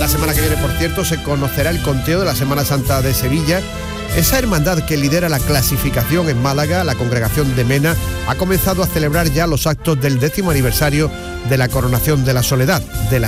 semana que viene, por cierto, se conocerá el conteo de la Semana Santa de Sevilla. Esa hermandad que lidera la clasificación en Málaga, la Congregación de Mena, ha comenzado a celebrar ya los actos del 10º aniversario de la coronación de la Soledad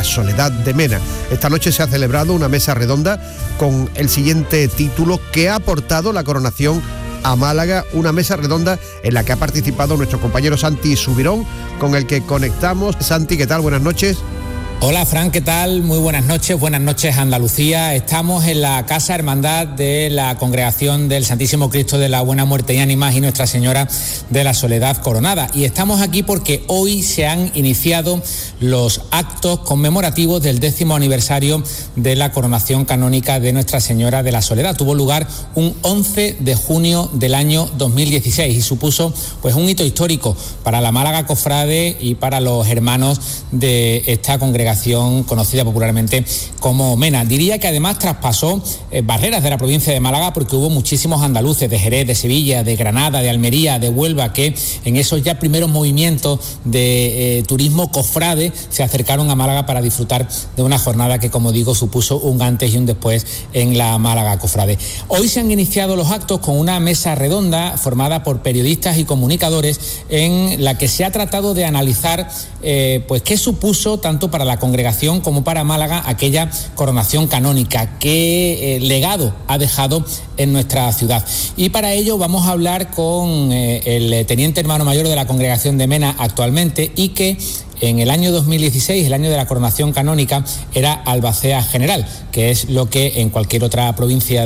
de Mena. Esta noche se ha celebrado una mesa redonda con el siguiente título: ¿qué ha aportado la coronación a Málaga? Una mesa redonda en la que ha participado nuestro compañero Santi Subirón, con el que conectamos. Santi, ¿qué tal? Buenas noches. Hola Fran, ¿qué tal? Muy buenas noches Andalucía. Estamos en la Casa Hermandad de la Congregación del Santísimo Cristo de la Buena Muerte y Ánimas y Nuestra Señora de la Soledad Coronada. Y estamos aquí porque hoy se han iniciado los actos conmemorativos del 10º aniversario de la coronación canónica de Nuestra Señora de la Soledad. Tuvo lugar un 11 de junio del año 2016 y supuso pues un hito histórico para la Málaga Cofrade y para los hermanos de esta congregación conocida popularmente como Mena. Diría que además traspasó barreras de la provincia de Málaga, porque hubo muchísimos andaluces de Jerez, de Sevilla, de Granada, de Almería, de Huelva, que en esos ya primeros movimientos de turismo cofrade se acercaron a Málaga para disfrutar de una jornada que, como digo, supuso un antes y un después en la Málaga Cofrade. Hoy se han iniciado los actos con una mesa redonda formada por periodistas y comunicadores, en la que se ha tratado de analizar pues qué supuso tanto para la congregación como para Málaga aquella coronación canónica, qué legado ha dejado en nuestra ciudad. Y para ello vamos a hablar con el teniente hermano mayor de la congregación de Mena actualmente, y que en el año 2016, el año de la coronación canónica, era albacea general, que es lo que en cualquier otra provincia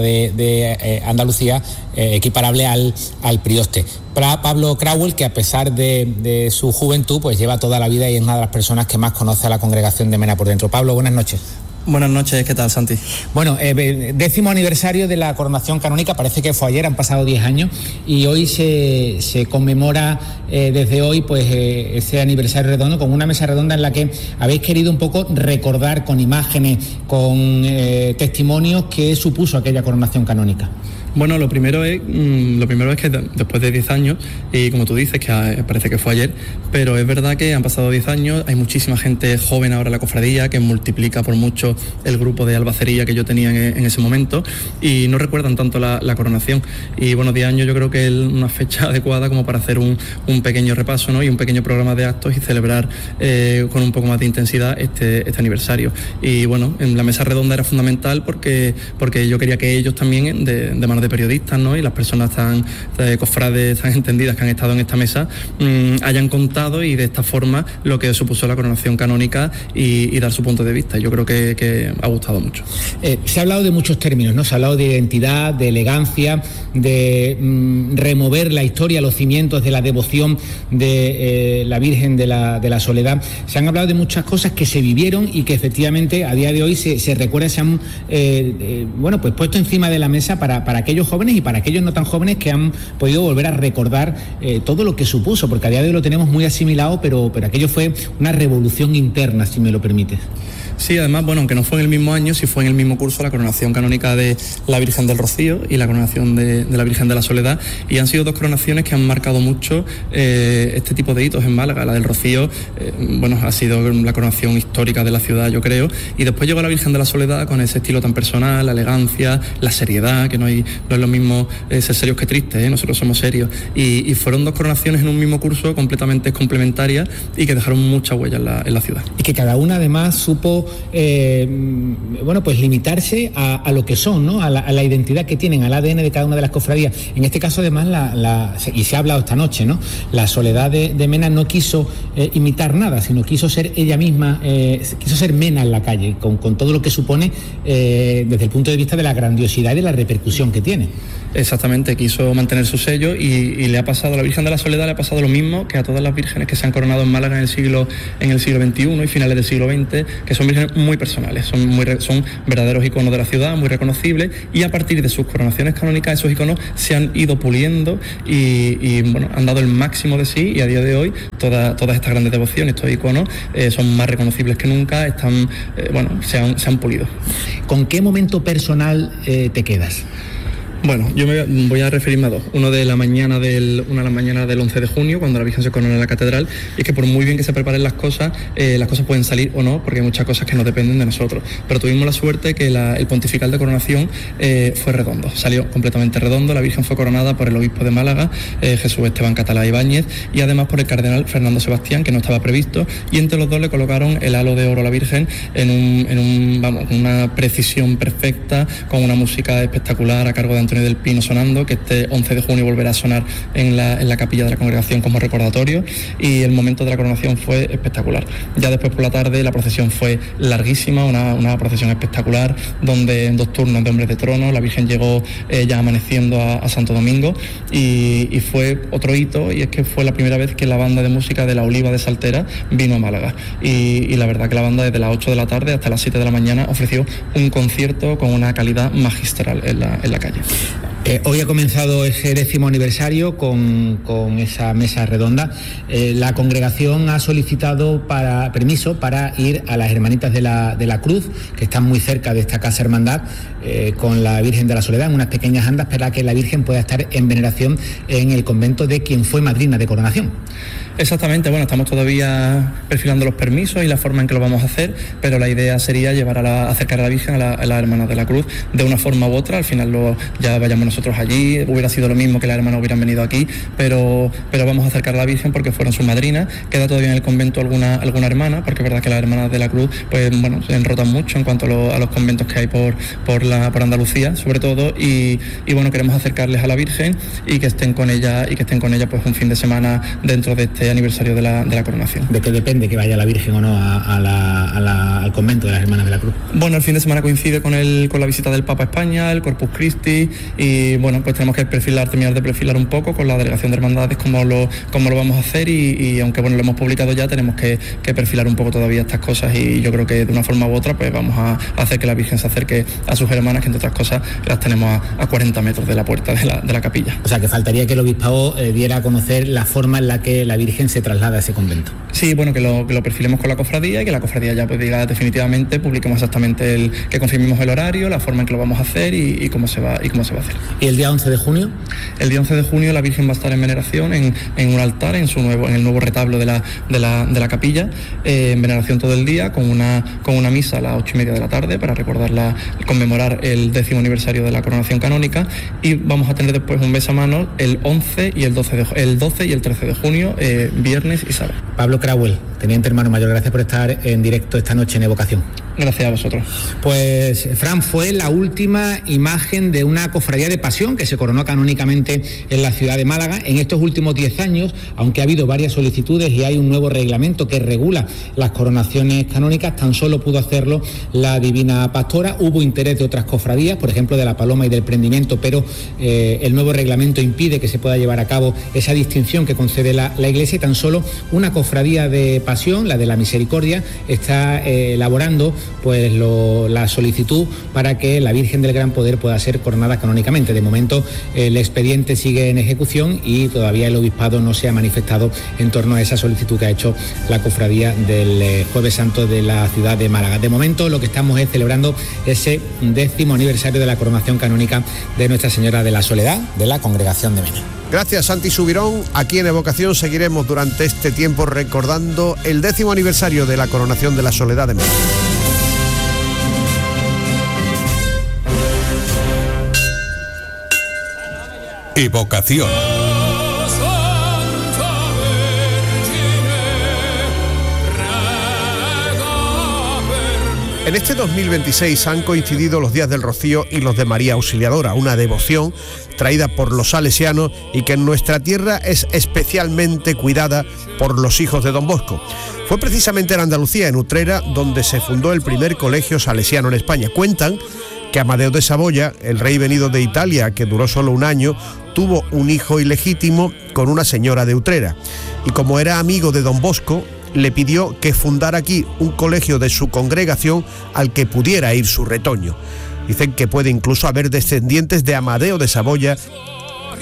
de Andalucía equiparable al prioste. Pablo Crauel, que a pesar de su juventud, pues lleva toda la vida y es una de las personas que más conoce a la congregación de Mena por dentro. Pablo, buenas noches. Buenas noches, ¿qué tal, Santi? Bueno, 10º aniversario de la coronación canónica, parece que fue ayer, han pasado 10 años, y hoy se conmemora desde hoy pues ese aniversario redondo, con una mesa redonda en la que habéis querido un poco recordar con imágenes, con testimonios, qué supuso aquella coronación canónica. Bueno, lo primero es que después de 10 años, y como tú dices, que parece que fue ayer, pero es verdad que han pasado 10 años, hay muchísima gente joven ahora en la cofradía, que multiplica por mucho el grupo de albacería que yo tenía en ese momento, y no recuerdan tanto la coronación. Y bueno, 10 años yo creo que es una fecha adecuada como para hacer un pequeño repaso, ¿no? Y un pequeño programa de actos y celebrar con un poco más de intensidad este aniversario. Y bueno, en la mesa redonda era fundamental porque yo quería que ellos también, de manos de periodistas, ¿no? Y las personas tan cofrades, tan entendidas que han estado en esta mesa, hayan contado, y de esta forma, lo que supuso la coronación canónica y dar su punto de vista. Yo creo que ha gustado mucho. Se ha hablado de muchos términos, ¿no? Se ha hablado de identidad, de elegancia, de remover la historia, los cimientos de la devoción de la Virgen de la Soledad. Se han hablado de muchas cosas que se vivieron y que efectivamente a día de hoy se recuerdan, se han pues puesto encima de la mesa para aquellos jóvenes y para aquellos no tan jóvenes, que han podido volver a recordar todo lo que supuso, porque a día de hoy lo tenemos muy asimilado, pero aquello fue una revolución interna, si me lo permites. Sí, además, bueno, aunque no fue en el mismo año, sí fue en el mismo curso la coronación canónica de la Virgen del Rocío y la coronación de la Virgen de la Soledad, y han sido dos coronaciones que han marcado mucho este tipo de hitos en Málaga. La del Rocío, ha sido la coronación histórica de la ciudad, yo creo, y después llegó la Virgen de la Soledad con ese estilo tan personal, la elegancia, la seriedad, que no es lo mismo ser serios que tristes, nosotros somos serios, y fueron dos coronaciones en un mismo curso completamente complementarias y que dejaron mucha huella en la ciudad. Y que cada una además supo limitarse a lo que son, ¿no? A la identidad que tienen, al ADN de cada una de las cofradías. En este caso, además, y se ha hablado esta noche, ¿no? La Soledad de Mena no quiso imitar nada, sino quiso ser ella misma, quiso ser Mena en la calle, con todo lo que supone desde el punto de vista de la grandiosidad y de la repercusión que tiene. Exactamente, quiso mantener su sello y le ha pasado a la Virgen de la Soledad, le ha pasado lo mismo que a todas las vírgenes que se han coronado en Málaga en el siglo XXI y finales del siglo XX, que son vírgenes muy personales, son verdaderos iconos de la ciudad, muy reconocibles, y a partir de sus coronaciones canónicas esos iconos se han ido puliendo y han dado el máximo de sí, y a día de hoy todas estas grandes devociones, estos iconos son más reconocibles que nunca, se han pulido. ¿Con qué momento personal te quedas? Bueno, yo me voy a referirme a dos. Una de la mañana del 11 de junio, cuando la Virgen se corona en la catedral, y es que por muy bien que se preparen las cosas pueden salir o no, porque hay muchas cosas que no dependen de nosotros. Pero tuvimos la suerte que el pontifical de coronación fue redondo, salió completamente redondo. La Virgen fue coronada por el obispo de Málaga, Jesús Esteban Catalá Ibáñez, y además por el cardenal Fernando Sebastián, que no estaba previsto, y entre los dos le colocaron el halo de oro a la Virgen en una precisión perfecta, con una música espectacular a cargo de Antonio del Pino sonando, que este 11 de junio volverá a sonar en la capilla de la congregación como recordatorio, y el momento de la coronación fue espectacular. Ya después por la tarde la procesión fue larguísima, una procesión espectacular, donde en 2 turnos de hombres de trono la Virgen llegó ya amaneciendo a Santo Domingo, y fue otro hito, y es que fue la primera vez que la banda de música de la Oliva de Saltera vino a Málaga, y la verdad que la banda desde las 8 de la tarde hasta las 7 de la mañana ofreció un concierto con una calidad magistral en la calle. Hoy ha comenzado ese 10º aniversario con esa mesa redonda. La congregación ha solicitado permiso para ir a las Hermanitas de la Cruz, que están muy cerca de esta casa hermandad, con la Virgen de la Soledad, en unas pequeñas andas, para que la Virgen pueda estar en veneración en el convento de quien fue madrina de coronación. Exactamente, bueno, estamos todavía perfilando los permisos y la forma en que lo vamos a hacer, pero la idea sería acercar a la Virgen a las Hermanas de la Cruz de una forma u otra. Al final ya vayamos nosotros allí, hubiera sido lo mismo que las hermanas hubieran venido aquí, pero vamos a acercar a la Virgen porque fueron sus madrinas. Queda todavía en el convento alguna hermana, porque es verdad que las Hermanas de la Cruz pues bueno, se enrotan mucho en cuanto a los conventos que hay por Andalucía, sobre todo, y bueno, queremos acercarles a la Virgen y que estén con ella pues un fin de semana dentro de este aniversario de la coronación. ¿De qué depende que vaya la Virgen o no al convento de las Hermanas de la Cruz? Bueno, el fin de semana coincide con la visita del Papa a España, el Corpus Christi, y bueno, pues tenemos que terminar de perfilar un poco con la delegación de hermandades cómo lo vamos a hacer, y aunque bueno, lo hemos publicado ya, tenemos que perfilar un poco todavía estas cosas, y yo creo que de una forma u otra pues vamos a hacer que la Virgen se acerque a sus hermanas, que entre otras cosas las tenemos a 40 metros de la puerta de la capilla. O sea, que faltaría que el obispado diera a conocer la forma en la que la Virgen se traslada a ese convento. Sí, bueno, que lo perfilemos con la cofradía, y que la cofradía ya pues diga definitivamente, publiquemos exactamente que confirmemos el horario, la forma en que lo vamos a hacer y cómo se va a hacer. ¿Y el día 11 de junio? El día 11 de junio la Virgen va a estar en veneración en un altar, en el nuevo retablo de la capilla, en veneración todo el día, con una misa a las 8:30 de la tarde para conmemorar el 10º aniversario de la coronación canónica, y vamos a tener después un besamanos el 11 y el 12 y el 13 de junio, viernes y sábado. Pablo Crauel, teniente hermano mayor, gracias por estar en directo esta noche en Evocación. Gracias a vosotros. Pues Fran, fue la última imagen de una cofradía de pasión que se coronó canónicamente en la ciudad de Málaga. En estos últimos 10 años, aunque ha habido varias solicitudes y hay un nuevo reglamento que regula las coronaciones canónicas, tan solo pudo hacerlo la Divina Pastora. Hubo interés de otras cofradías, por ejemplo de la Paloma y del Prendimiento, pero el nuevo reglamento impide que se pueda llevar a cabo esa distinción que concede la Iglesia, y tan solo una cofradía de pasión, la de la Misericordia, está elaborando pues la solicitud para que la Virgen del Gran Poder pueda ser coronada canónicamente. De momento el expediente sigue en ejecución y todavía el obispado no se ha manifestado en torno a esa solicitud que ha hecho la cofradía del Jueves Santo de la ciudad de Málaga. De momento lo que estamos es celebrando ese 10º aniversario de la coronación canónica de Nuestra Señora de la Soledad de la Congregación de Mena. Gracias, Santi Subirón. Aquí en Evocación seguiremos durante este tiempo recordando el 10º aniversario de la coronación de la Soledad de Mena. Evocación. En este 2026 han coincidido los días del Rocío y los de María Auxiliadora, una devoción traída por los salesianos y que en nuestra tierra es especialmente cuidada por los hijos de Don Bosco. Fue precisamente en Andalucía, en Utrera, donde se fundó el primer colegio salesiano en España. Cuentan que Amadeo de Saboya, el rey venido de Italia, que duró solo un año, tuvo un hijo ilegítimo con una señora de Utrera. Y como era amigo de Don Bosco, le pidió que fundara aquí un colegio de su congregación al que pudiera ir su retoño. Dicen que puede incluso haber descendientes de Amadeo de Saboya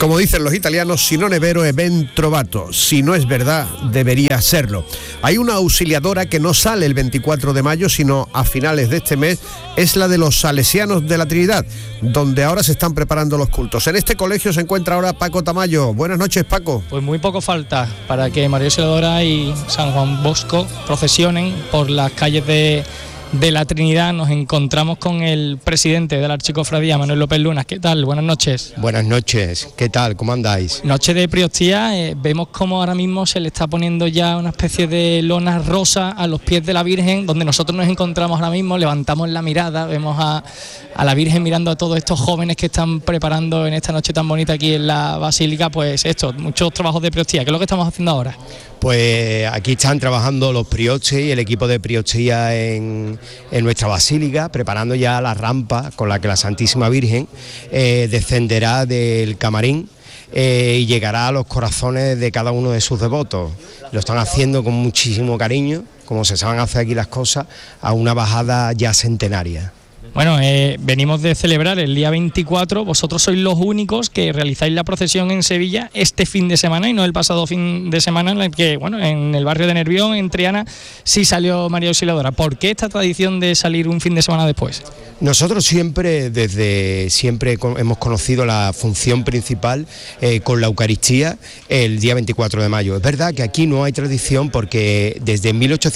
como dicen los italianos, si non è vero è ben trovato, si no es verdad debería serlo. Hay una auxiliadora que no sale el 24 de mayo, sino a finales de este mes, es la de los Salesianos de la Trinidad, donde ahora se están preparando los cultos. En este colegio se encuentra ahora Paco Tamayo. Buenas noches, Paco. Pues muy poco falta para que María Auxiliadora y San Juan Bosco procesionen por las calles de la Trinidad. Nos encontramos con el presidente de la Archicofradía, Manuel López Lunas. ¿Qué tal? Buenas noches. Buenas noches, ¿qué tal? ¿Cómo andáis? Noche de Priostía, vemos como ahora mismo se le está poniendo ya una especie de lona rosa a los pies de la Virgen, donde nosotros nos encontramos ahora mismo, levantamos la mirada, vemos a la Virgen mirando a todos estos jóvenes que están preparando en esta noche tan bonita aquí en la Basílica, pues muchos trabajos de Priostía. ¿Qué es lo que estamos haciendo ahora? Pues aquí están trabajando los priostes y el equipo de priostía en nuestra basílica, preparando ya la rampa con la que la Santísima Virgen descenderá del camarín y llegará a los corazones de cada uno de sus devotos. Lo están haciendo con muchísimo cariño, como se saben hacer aquí las cosas, a una bajada ya centenaria. Bueno, venimos de celebrar el día 24, vosotros sois los únicos que realizáis la procesión en Sevilla este fin de semana y no el pasado fin de semana en el que, bueno, en el barrio de Nervión, en Triana, sí salió María Auxiliadora. ¿Por qué esta tradición de salir un fin de semana después? Nosotros desde siempre hemos conocido la función principal con la Eucaristía el día 24 de mayo. Es verdad que aquí no hay tradición porque desde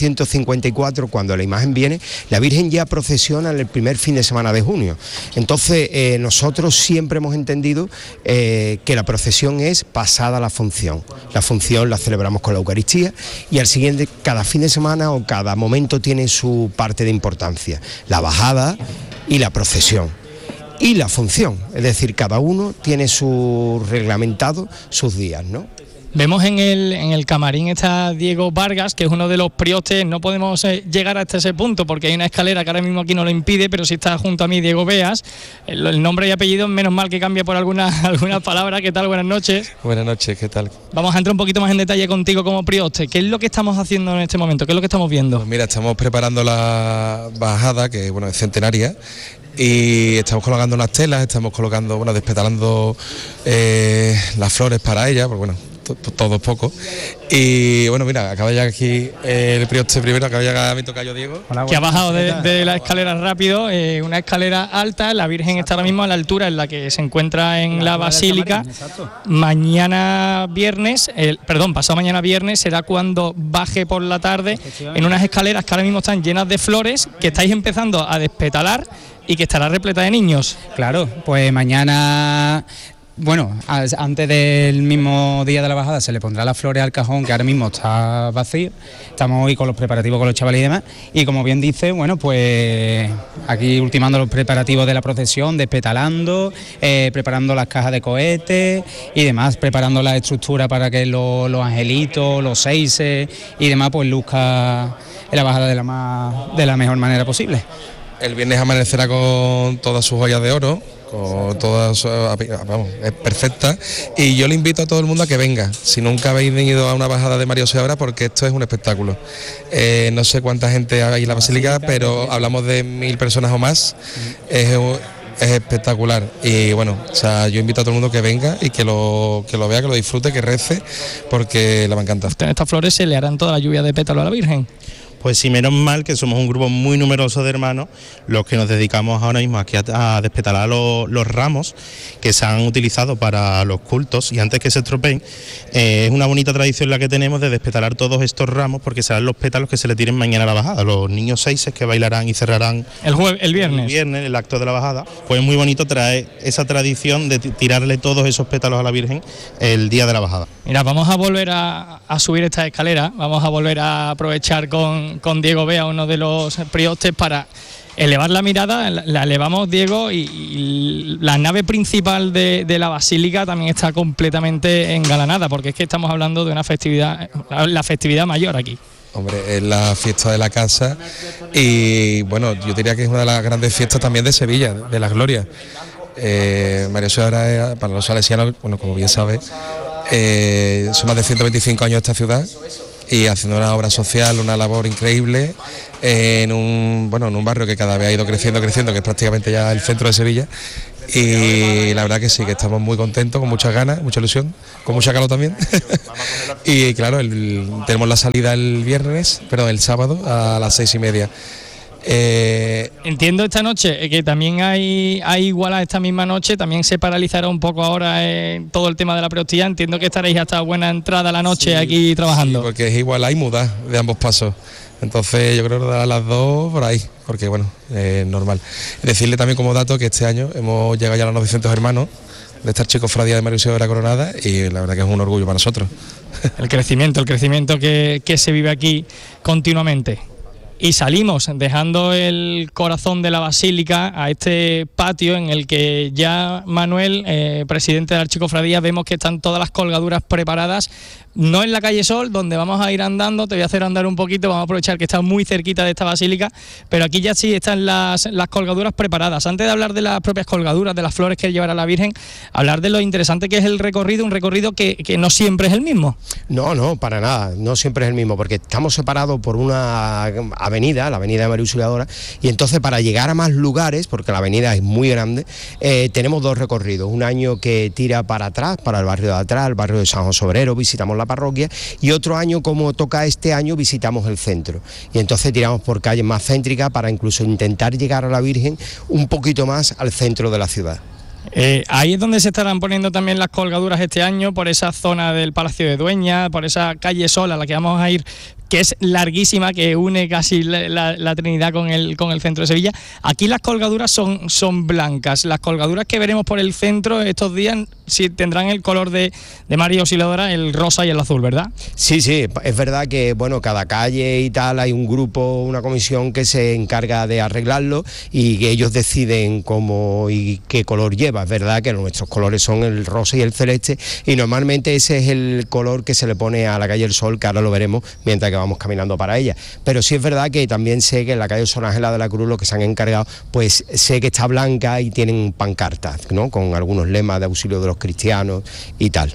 1854, cuando la imagen viene, la Virgen ya procesiona en el primer fin de semana de junio. Entonces nosotros siempre hemos entendido que la procesión es pasada la función. La función la celebramos con la Eucaristía y al siguiente, cada fin de semana o cada momento tiene su parte de importancia. La bajada y la procesión y la función, es decir, cada uno tiene su reglamentado sus días, ¿no? Vemos en el camarín está Diego Vargas, que es uno de los priostes. No podemos llegar hasta ese punto porque hay una escalera que ahora mismo aquí no lo impide, pero sí está junto a mí Diego Beas. El nombre y apellido, menos mal que cambia por algunas palabras. ¿Qué tal? Buenas noches. Buenas noches, ¿qué tal? Vamos a entrar un poquito más en detalle contigo como prioste. ¿Qué es lo que estamos haciendo en este momento? ¿Qué es lo que estamos viendo? Pues mira, estamos preparando la bajada, que bueno, es centenaria, y estamos colocando unas telas, estamos colocando, despetalando las flores para ella, porque bueno, todo es poco. Y bueno, mira, acaba ya aquí el prioste primero, acaba ya mi tocayo Diego. Hola, que ha bajado de la escalera rápido, una escalera alta. La Virgen está ahora mismo a la altura en la que se encuentra en la Basílica. Mañana viernes, pasado mañana viernes será cuando baje por la tarde en unas escaleras que ahora mismo están llenas de flores, que estáis empezando a despetalar y que estará repleta de niños. Claro, pues mañana... Bueno, antes del mismo día de la bajada se le pondrá las flores al cajón, que ahora mismo está vacío. Estamos hoy con los preparativos con los chavales y demás. Y como bien dice, bueno, pues aquí ultimando los preparativos de la procesión, despetalando, preparando las cajas de cohetes y demás, preparando la estructura para que los angelitos, los seises y demás, pues luzca en la bajada de la mejor manera posible. El viernes amanecerá con todas sus joyas de oro, con todas, es perfecta, y yo le invito a todo el mundo a que venga, si nunca habéis venido a una bajada de María Auxiliadora, porque esto es un espectáculo. No sé cuánta gente hay en la Basílica, pero hablamos de 1000 personas o más. Es espectacular y bueno, o sea, yo invito a todo el mundo que venga y que lo vea, que lo disfrute, que rece, porque le va a encantar. En estas flores se le harán toda la lluvia de pétalos a la Virgen. Pues sí, menos mal que somos un grupo muy numeroso de hermanos los que nos dedicamos ahora mismo aquí a despetalar los ramos que se han utilizado para los cultos y antes que se estropeen. Es una bonita tradición la que tenemos de despetalar todos estos ramos porque serán los pétalos que se le tiren mañana a la bajada. Los niños seises que bailarán y cerrarán el viernes, el acto de la bajada. Pues es muy bonito traer esa tradición de tirarle todos esos pétalos a la Virgen el día de la bajada. Mira, vamos a volver a subir esta escalera, vamos a volver a aprovechar con Diego Bea, uno de los priostes, para elevar la mirada. La elevamos, Diego, y la nave principal de la Basílica también está completamente engalanada, porque es que estamos hablando de una festividad, la festividad mayor aquí. Hombre, es la fiesta de la casa y bueno, yo diría que es una de las grandes fiestas también de Sevilla, de la Gloria. María Auxiliadora, para los salesianos, bueno, como bien sabes, son más de 125 años esta ciudad y haciendo una obra social, una labor increíble en un barrio que cada vez ha ido creciendo, que es prácticamente ya el centro de Sevilla. Y la verdad que sí, que estamos muy contentos, con muchas ganas, mucha ilusión, con mucha calor también. Y claro, tenemos la salida el sábado a las 6:30. Entiendo esta noche que también hay igual a esta misma noche, también se paralizará un poco ahora todo el tema de la prehostía. Entiendo que estaréis hasta buena entrada a la noche aquí trabajando. Sí, porque es igual, hay mudas de ambos pasos. Entonces yo creo que a las 2 por ahí, porque bueno, es normal. Decirle también como dato que este año hemos llegado ya a los 900 hermanos de esta Archicofradía de María Auxiliadora Coronada y la verdad que es un orgullo para nosotros. El crecimiento que se vive aquí continuamente. Y salimos dejando el corazón de la Basílica a este patio en el que ya Manuel, presidente de la Archicofradía, vemos que están todas las colgaduras preparadas, no en la calle Sol, donde vamos a ir andando, te voy a hacer andar un poquito, vamos a aprovechar que está muy cerquita de esta basílica, pero aquí ya sí están las colgaduras preparadas. Antes de hablar de las propias colgaduras, de las flores que llevará la Virgen, hablar de lo interesante que es el recorrido, un recorrido que no siempre es el mismo. No, para nada, no siempre es el mismo, porque estamos separados por una avenida, la avenida de María Auxiliadora, y entonces para llegar a más lugares, porque la avenida es muy grande, tenemos dos recorridos, un año que tira para atrás, para el barrio de atrás, el barrio de San José Obrero, visitamos la parroquia, y otro año, como toca este año, visitamos el centro, y entonces tiramos por calles más céntricas para incluso intentar llegar a la Virgen un poquito más al centro de la ciudad. Ahí es donde se estarán poniendo también las colgaduras este año, por esa zona del Palacio de Dueña, por esa calle Sol a la que vamos a ir, que es larguísima, que une casi la Trinidad con el centro de Sevilla. Aquí las colgaduras son blancas. Las colgaduras que veremos por el centro estos días sí tendrán el color de María Auxiliadora, el rosa y el azul, ¿verdad? Sí, es verdad que bueno, cada calle y tal hay un grupo, una comisión que se encarga de arreglarlo y que ellos deciden cómo y qué color lleva. Es verdad que nuestros colores son el rosa y el celeste y normalmente ese es el color que se le pone a la calle El Sol, que ahora lo veremos mientras que vamos caminando para ella. Pero sí es verdad que también sé que en la calle San Ángela de la Cruz, lo que se han encargado, pues sé que está blanca y tienen pancartas, ¿no?, con algunos lemas de auxilio de los cristianos y tal.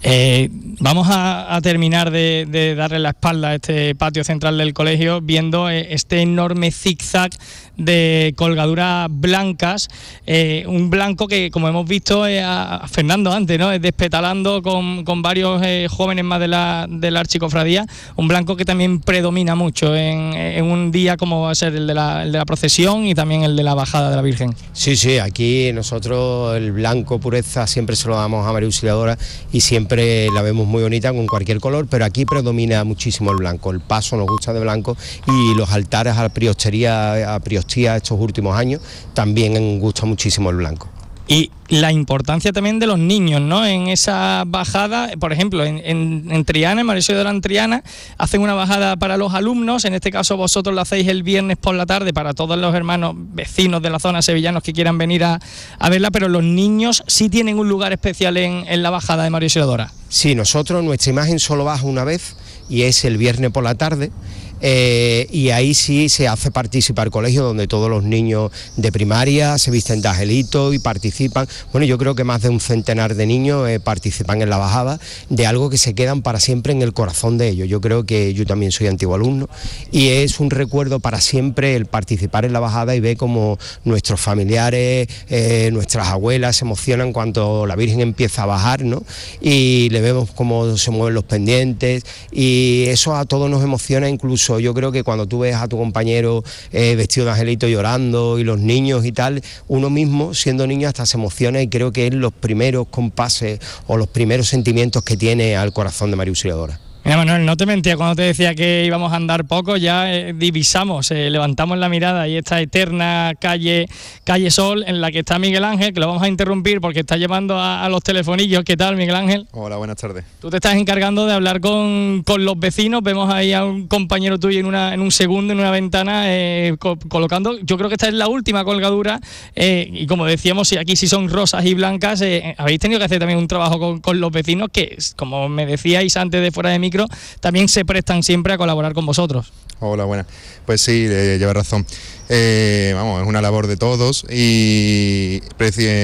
Vamos a terminar de darle la espalda a este patio central del colegio viendo este enorme zigzag de colgaduras blancas, un blanco que, como hemos visto a Fernando antes, ¿no?, despetalando con varios jóvenes más de la Archicofradía, un blanco que también predomina mucho en un día como va a ser el de la procesión y también el de la bajada de la Virgen. Sí, aquí nosotros el blanco pureza siempre se lo damos a María Auxiliadora y siempre la vemos muy bonita con cualquier color, pero aquí predomina muchísimo el blanco. El paso nos gusta de blanco y los altares a priostía estos últimos años también gusta muchísimo el blanco. Y la importancia también de los niños, ¿no?, en esa bajada. Por ejemplo, en Triana, en María Auxiliadora en Triana, hacen una bajada para los alumnos. En este caso vosotros la hacéis el viernes por la tarde para todos los hermanos vecinos de la zona, sevillanos que quieran venir a verla, pero los niños sí tienen un lugar especial en la bajada de María Auxiliadora. Sí, nosotros nuestra imagen solo baja una vez y es el viernes por la tarde. Y ahí sí se hace participar el colegio, donde todos los niños de primaria se visten de angelito y participan. Bueno, yo creo que más de un centenar de niños participan en la bajada, de algo que se quedan para siempre en el corazón de ellos. Yo creo que yo también soy antiguo alumno y es un recuerdo para siempre el participar en la bajada y ver cómo nuestros familiares, nuestras abuelas se emocionan cuando la Virgen empieza a bajar, ¿no?, y le vemos cómo se mueven los pendientes y eso a todos nos emociona. Incluso yo creo que cuando tú ves a tu compañero vestido de angelito llorando y los niños y tal, uno mismo siendo niño hasta se emociona y creo que es los primeros compases o los primeros sentimientos que tiene al corazón de María Auxiliadora. Mira, Manuel, no te mentía cuando te decía que íbamos a andar poco, ya divisamos, levantamos la mirada y esta eterna calle Sol en la que está Miguel Ángel, que lo vamos a interrumpir porque está llamando a los telefonillos. ¿Qué tal, Miguel Ángel? Hola, buenas tardes. Tú te estás encargando de hablar con los vecinos, vemos ahí a un compañero tuyo en un segundo, en una ventana, colocando, yo creo que esta es la última colgadura, y como decíamos, aquí sí son rosas y blancas, habéis tenido que hacer también un trabajo con los vecinos que, como me decíais antes de fuera de micro, también se prestan siempre a colaborar con vosotros. Hola, buenas. Pues sí, lleva razón. Es una labor de todos y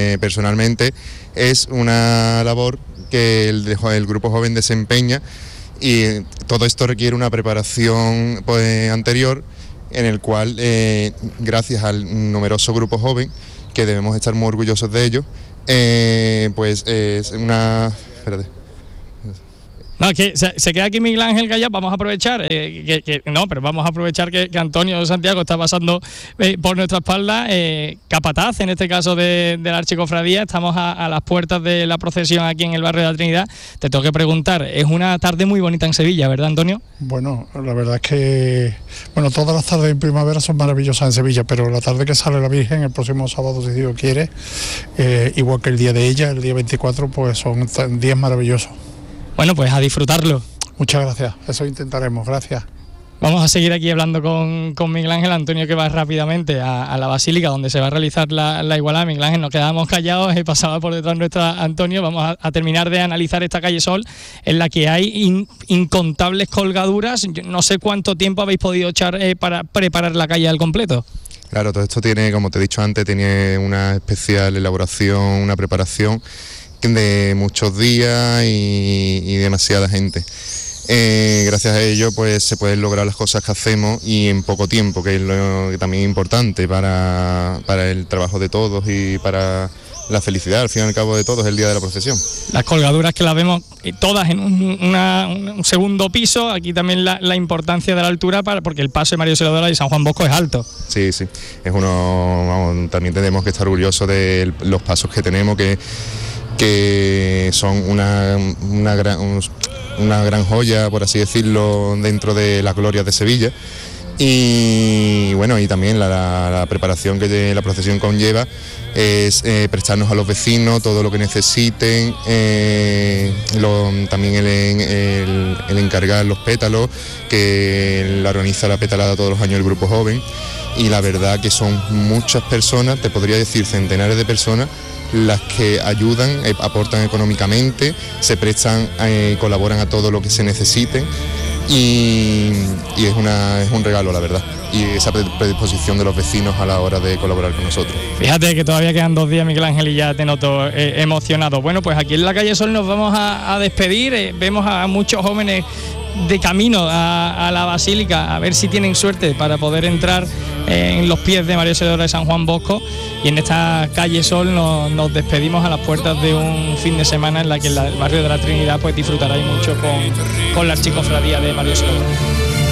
personalmente es una labor que el grupo joven desempeña Y todo esto requiere una preparación pues, anterior, en el cual, gracias al numeroso grupo joven, que debemos estar muy orgullosos de ello, pues es una... Espérate. No, que se queda aquí Miguel Ángel Gallá, vamos a aprovechar, vamos a aprovechar que Antonio Santiago está pasando por nuestra espalda, capataz, en este caso de la Archicofradía. Estamos a las puertas de la procesión aquí en el barrio de la Trinidad. Te tengo que preguntar, es una tarde muy bonita en Sevilla, ¿verdad, Antonio? Bueno, la verdad es que todas las tardes en primavera son maravillosas en Sevilla, pero la tarde que sale la Virgen el próximo sábado, si Dios quiere, igual que el día de ella, el día 24, pues son días maravillosos. Bueno, pues a disfrutarlo. Muchas gracias, eso intentaremos, gracias. Vamos a seguir aquí hablando con Miguel Ángel. Antonio, que va rápidamente a la Basílica, donde se va a realizar la igualada. Miguel Ángel, nos quedamos callados, pasaba por detrás nuestra Antonio. Vamos a terminar de analizar esta calle Sol, en la que hay incontables colgaduras. Yo no sé cuánto tiempo habéis podido echar para preparar la calle al completo. Claro, todo esto tiene, como te he dicho antes, tiene una especial elaboración, una preparación de muchos días y demasiada gente. Gracias a ello pues se pueden lograr las cosas que hacemos y en poco tiempo, que es lo que también es importante para el trabajo de todos y para la felicidad al fin y al cabo de todos el día de la procesión. Las colgaduras que las vemos todas en un segundo piso, aquí también la importancia de la altura porque el paso de María Auxiliadora y San Juan Bosco es alto. Sí, es también tenemos que estar orgullosos de los pasos que tenemos, que son una gran joya, por así decirlo, dentro de las glorias de Sevilla. Y bueno, y también la preparación que la procesión conlleva es prestarnos a los vecinos todo lo que necesiten, también el encargar los pétalos, que la organiza la petalada todos los años el grupo joven. Y la verdad que son muchas personas, te podría decir centenares de personas, las que ayudan, aportan económicamente, se prestan, colaboran a todo lo que se necesiten y es un regalo, la verdad, y esa predisposición de los vecinos a la hora de colaborar con nosotros. Fíjate que todavía quedan 2 días, Miguel Ángel, y ya te noto emocionado. Bueno, pues aquí en la calle Sol nos vamos a despedir, vemos a muchos jóvenes de camino a la Basílica, a ver si tienen suerte para poder entrar en los pies de María Auxiliadora de San Juan Bosco, y en esta calle Sol nos despedimos a las puertas de un fin de semana en la que el barrio de la Trinidad pues disfrutará mucho con la Archicofradía de María Auxiliadora.